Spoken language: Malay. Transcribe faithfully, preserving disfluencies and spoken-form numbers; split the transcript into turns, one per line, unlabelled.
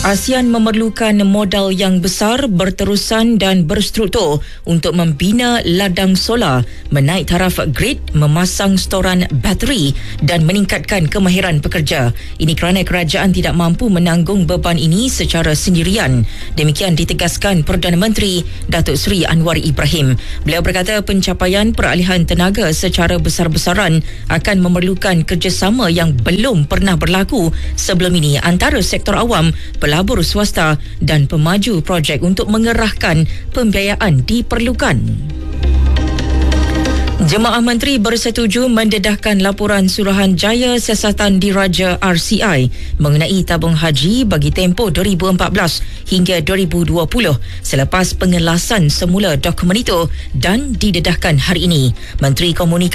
ASEAN memerlukan modal yang besar, berterusan dan berstruktur untuk membina ladang solar, menaik taraf grid, memasang storan bateri dan meningkatkan kemahiran pekerja. Ini kerana kerajaan tidak mampu menanggung beban ini secara sendirian. Demikian ditegaskan Perdana Menteri Datuk Seri Anwar Ibrahim. Beliau berkata pencapaian peralihan tenaga secara besar-besaran akan memerlukan kerjasama yang belum pernah berlaku sebelum ini antara sektor awam, pelabur swasta dan pemaju projek untuk mengerahkan pembiayaan diperlukan. Jemaah Menteri bersetuju mendedahkan laporan Suruhanjaya Siasatan Diraja R C I mengenai tabung haji bagi tempoh dua ribu empat belas hingga dua ribu dua puluh selepas pengelasan semula dokumen itu dan didedahkan hari ini. Menteri Komunikasi